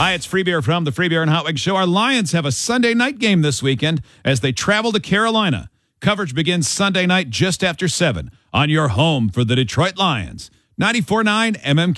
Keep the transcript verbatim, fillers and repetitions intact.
Hi, it's Free Beer from the Free Beer and Hot Wings Show. Our Lions have a Sunday night game this weekend as they travel to Carolina. Coverage begins Sunday night just after seven on your home for the Detroit Lions. ninety-four point nine M M Q.